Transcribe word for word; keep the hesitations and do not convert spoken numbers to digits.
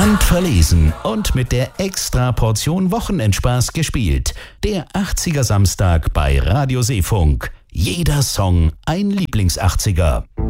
Handverlesen und mit der Extra-Portion Wochenendspaß gespielt. Der achtziger Samstag bei Radio Seefunk. Jeder Song ein Lieblings-achtziger.